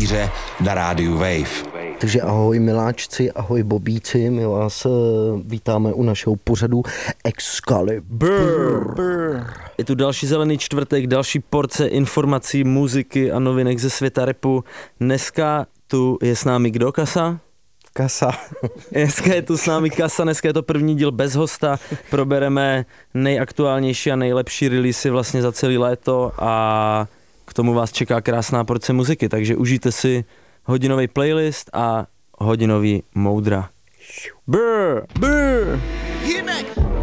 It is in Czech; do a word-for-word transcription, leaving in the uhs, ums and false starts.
Šíře na rádiu Wave. Takže ahoj miláčci, ahoj bobíci, my vás uh, vítáme u našeho pořadu Excalibur. Je tu další zelený čtvrtek, další porce informací, muziky a novinek ze světa rapu. Dneska tu je s námi kdo, Kasa? Kasa. Dneska je tu s námi Kasa, dneska je to první díl bez hosta, probereme nejaktuálnější a nejlepší releasy vlastně za celý léto a k tomu vás čeká krásná porce muziky, takže užijte si hodinový playlist a hodinový moudra. Brr, brr.